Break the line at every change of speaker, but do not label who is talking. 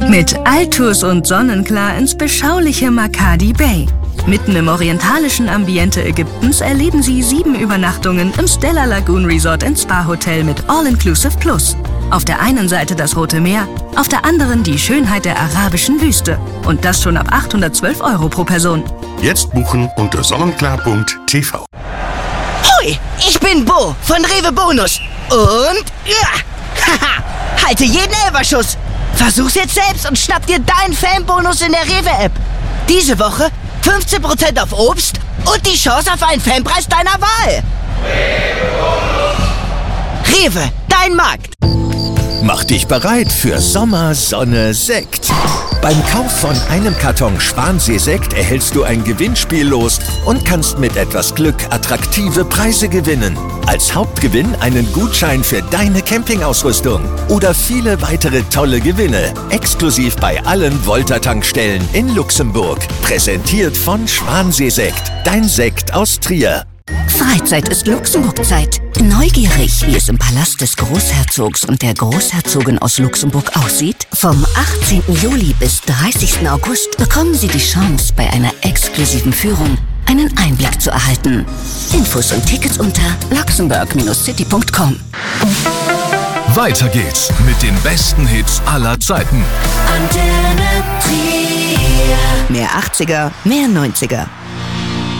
Mit Altours und Sonnenklar ins beschauliche Makadi Bay. Mitten im orientalischen Ambiente Ägyptens erleben Sie 7 Übernachtungen im Stella Lagoon Resort & Spa Hotel mit All-Inclusive Plus. Auf der einen Seite das Rote Meer, auf der anderen die Schönheit der arabischen Wüste. Und das schon ab 812 € pro Person.
Jetzt buchen unter sonnenklar.tv.
Hoi, ich bin Bo von Rewe Bonus. Und haha, halte jeden Elferschuss. Versuch's jetzt selbst und schnapp dir deinen Fanbonus in der Rewe-App. Diese Woche 15% auf Obst und die Chance auf einen Fanpreis deiner Wahl. Rewe, dein Markt.
Mach dich bereit für Sommer, Sonne, Sekt. Beim Kauf von einem Karton Schwansee-Sekt erhältst du ein Gewinnspiel los und kannst mit etwas Glück attraktive Preise gewinnen. Als Hauptgewinn einen Gutschein für deine Campingausrüstung oder viele weitere tolle Gewinne. Exklusiv bei allen Volta-Tankstellen in Luxemburg. Präsentiert von Schwansee-Sekt, dein Sekt aus Trier.
Freizeit ist Luxemburg-Zeit. Neugierig, wie es im Palast des Großherzogs und der Großherzogin aus Luxemburg aussieht? Vom 18. Juli bis 30. August bekommen Sie die Chance, bei einer exklusiven Führung einen Einblick zu erhalten. Infos und Tickets unter luxemburg-city.com.
Weiter geht's mit den besten Hits aller Zeiten.
Mehr 80er, mehr 90er.